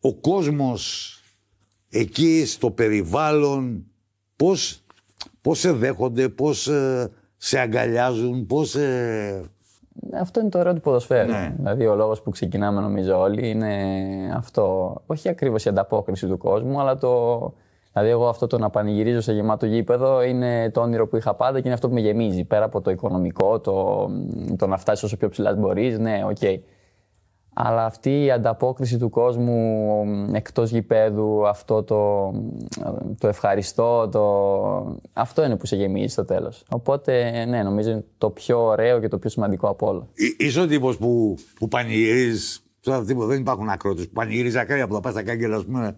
ο κόσμος εκεί στο περιβάλλον, πώς σε δέχονται, πώς σε αγκαλιάζουν, πώς... Αυτό είναι το ωραίο του ποδοσφαίρου. Ναι. Δηλαδή, ο λόγος που ξεκινάμε, νομίζω όλοι, είναι αυτό. Όχι ακριβώς η ανταπόκριση του κόσμου, αλλά το. Δηλαδή, εγώ αυτό το να πανηγυρίζω σε γεμάτο γήπεδο είναι το όνειρο που είχα πάντα και είναι αυτό που με γεμίζει. Πέρα από το οικονομικό, το να φτάσει όσο πιο ψηλά μπορείς, ναι, οκ. Okay. Αλλά αυτή η ανταπόκριση του κόσμου εκτός γηπέδου, αυτό το ευχαριστώ, αυτό είναι που σε γεμίζει στο τέλος. Οπότε, ναι, νομίζω είναι το πιο ωραίο και το πιο σημαντικό από όλα. Είσαι ο τύπος που πανηγυρίζεις, δεν υπάρχουν ακρότες, που πανηγυρίζεις ακραία που θα πας στα κάγκελα, ας πούμε,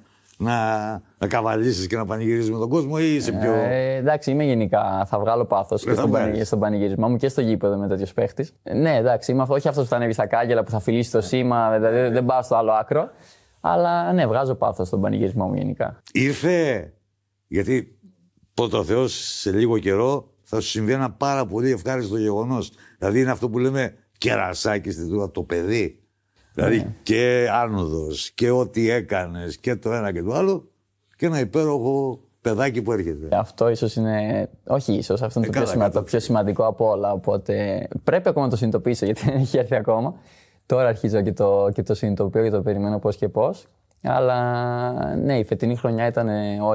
να καβαλήσεις και να πανηγυρίζεις με τον κόσμο ή είσαι πιο... Εντάξει, είμαι γενικά, θα βγάλω πάθος και στον πανηγυρισμά μου και στο γήπεδο με τέτοιος παίχτης. Ναι, εντάξει, είμαι όχι αυτός που θα ανέβει στα κάγκελα, που θα φιλήσει το σήμα, δηλαδή δεν πάω στο άλλο άκρο. Αλλά ναι, βγάζω πάθος στον πανηγυρισμό μου γενικά. Ήρθε, γιατί πρώτα ο Θεός σε λίγο καιρό θα σου συμβεί ένα πάρα πολύ ευχάριστο γεγονός. Δηλαδή είναι αυτό που λέμε κερασάκι στην τούτα, το παιδί. Δηλαδή και άνοδος και ό,τι έκανες και το ένα και το άλλο και ένα υπέροχο παιδάκι που έρχεται. Αυτό ίσως είναι, όχι ίσως, αυτό είναι το πιο σημαντικό από όλα, οπότε πρέπει ακόμα να το συνειδητοποιήσω γιατί δεν έχει έρθει ακόμα. Τώρα αρχίζω και το συνειδητοποιώ και το περιμένω πώς και πώς. Αλλά ναι, η φετινή χρονιά ήταν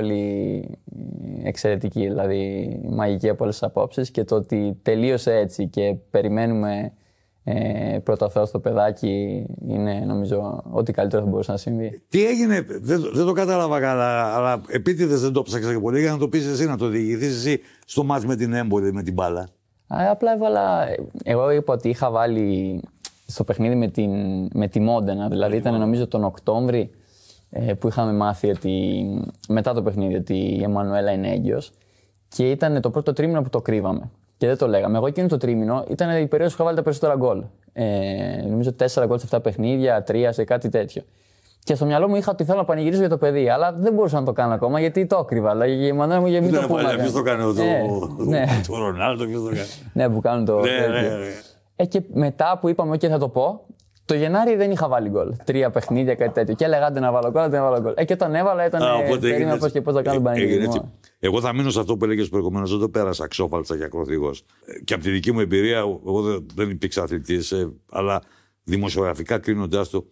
όλη εξαιρετική, δηλαδή μαγική από όλες τις απόψεις και το ότι τελείωσε έτσι και περιμένουμε πρώτα ο Θεός το παιδάκι είναι νομίζω ό,τι καλύτερο θα μπορούσε να συμβεί. Τι έγινε, δεν το κατάλαβα καλά, αλλά επίτηδες δεν το ψάξα και πολύ για να το πεις εσύ, να το διηγηθείς εσύ στο μάτς με την Έμπολη, με την μπάλα. Απλά εγώ είπα ότι είχα βάλει στο παιχνίδι με τη Μόντενα, δηλαδή ήταν νομίζω τον Οκτώβρη που είχαμε μάθει ότι, μετά το παιχνίδι ότι η Εμμανουέλα είναι έγκυος και ήταν το πρώτο τρίμηνο που το κρύβαμε. Και δεν το λέγαμε. Εγώ εκείνο το τρίμηνο ήταν η περίοδος που είχα βάλει τα περισσότερα γκολ. Νομίζω 4 γκολ σε 7 παιχνίδια, 3 σε κάτι τέτοιο. Και στο μυαλό μου είχα ότι θέλω να πανηγυρίζω για το παιδί, αλλά δεν μπορούσα να το κάνω ακόμα γιατί το έκρυβα. Αλλά η Εμμανουέλα μου για μην το πούμε. Ποιος το κάνει, το Ρονάλντο, ποιος το κάνει. Ναι, που κάνουν το. Και μετά που είπαμε, OK, θα το πω. Το Γενάρη δεν είχα βάλει γκολ. 3 παιχνίδια, κάτι τέτοιο. Και έλεγα άντε να βάλω γκολ, να βάλω γκολ. Και όταν έβαλα ήταν. Περίμενα πώς και πώς θα κάνω τον πανηγυρισμό. Εγώ θα μείνω σε αυτό που έλεγες προηγουμένως. Δεν το πέρασα αξόφαλτσα και ακροθυγός. Και από τη δική μου εμπειρία, εγώ δεν υπήρξα αθλητής, αλλά δημοσιογραφικά κρίνοντάς το,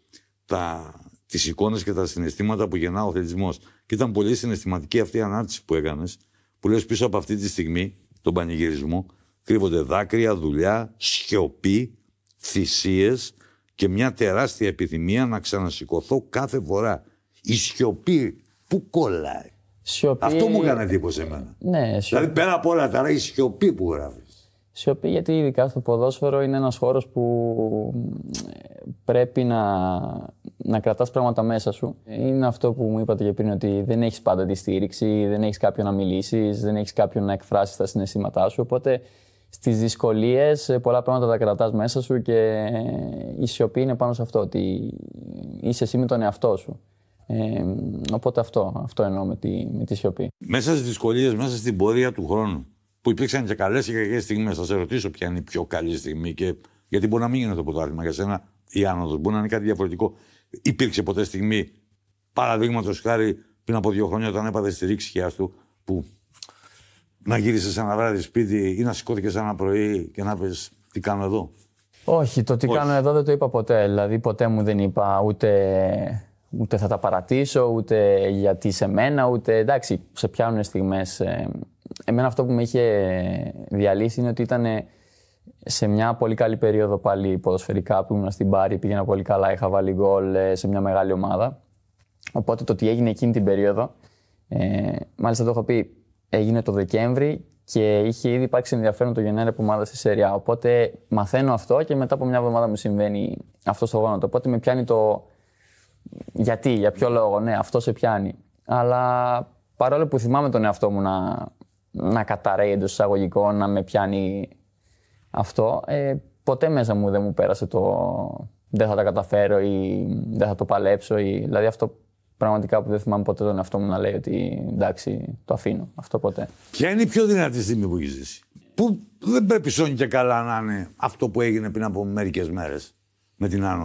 τις εικόνες και τα συναισθήματα που γεννά ο αθλητισμός. Και ήταν πολύ συναισθηματική αυτή η ανάρτηση που έκανες, που λες πίσω από αυτή τη στιγμή, τον πανηγυρισμό, κρύβονται δάκρυα, δουλειά, σιωπή, θυσίες και μια τεράστια επιθυμία να ξανασηκωθώ κάθε φορά. Η σιωπή που κολλάει. Σιωπή... Αυτό μου έκανε εντύπωση εμένα. Ναι, δηλαδή πέρα από όλα τα άλλα, η σιωπή που γράφεις. Σιωπή, γιατί ειδικά στο ποδόσφαιρο είναι ένας χώρος που πρέπει να κρατάς πράγματα μέσα σου. Είναι αυτό που μου είπατε και πριν, ότι δεν έχεις πάντα τη στήριξη, δεν έχεις κάποιον να μιλήσεις, δεν έχεις κάποιον να εκφράσεις τα συναισθήματά σου. Οπότε στις δυσκολίες πολλά πράγματα τα κρατάς μέσα σου και η σιωπή είναι πάνω σε αυτό, ότι είσαι εσύ με τον εαυτό σου. Οπότε αυτό εννοώ με τη σιωπή. Μέσα στις δυσκολίες, μέσα στην πορεία του χρόνου, που υπήρξαν και καλές και κακές στιγμές, θα σε ρωτήσω ποια είναι η πιο καλή στιγμή και γιατί μπορεί να μην είναι το πρωτάθλημα για σένα η άνοδος, μπορεί να είναι κάτι διαφορετικό. Υπήρξε ποτέ στιγμή, παραδείγματος χάρη πριν από 2 χρόνια, όταν έπαθες τη ρήξη χιάς του, που να γύρισες ένα βράδυ σπίτι ή να σηκώθηκες ένα πρωί και να πεις τι κάνω εδώ? Όχι, το τι κάνω εδώ δεν το είπα ποτέ. Δηλαδή ποτέ μου δεν είπα ούτε θα τα παρατήσω, ούτε γιατί σε μένα, ούτε εντάξει, σε πιάνουν στιγμές. Εμένα αυτό που με είχε διαλύσει είναι ότι ήταν σε μια πολύ καλή περίοδο πάλι ποδοσφαιρικά που ήμουν στην Πάρη, πήγαινα πολύ καλά, είχα βάλει γκολ σε μια μεγάλη ομάδα. Οπότε το τι έγινε εκείνη την περίοδο, μάλιστα το έχω πει, έγινε το Δεκέμβρη και είχε ήδη υπάρξει ενδιαφέρον το Γενάρη από ομάδα στη Σεριά. Οπότε μαθαίνω αυτό και μετά από μια εβδομάδα μου συμβαίνει αυτό στο γόνατο. Οπότε με πιάνει το γιατί, για ποιο λόγο, ναι, αυτό σε πιάνει. Αλλά παρόλο που θυμάμαι τον εαυτό μου να καταραίει εντός εισαγωγικών, να με πιάνει αυτό, ποτέ μέσα μου δεν μου πέρασε το δεν θα τα καταφέρω ή δεν θα το παλέψω. Δηλαδή αυτό πραγματικά που δεν θυμάμαι ποτέ τον εαυτό μου να λέει ότι εντάξει, το αφήνω. Αυτό ποτέ. Ποια είναι η πιο δυνατή στιγμή που έχεις ζήσει? Που δεν πρέπει σώνει και καλά να είναι αυτό που έγινε πριν από μερικές μέρες με την άνοδο?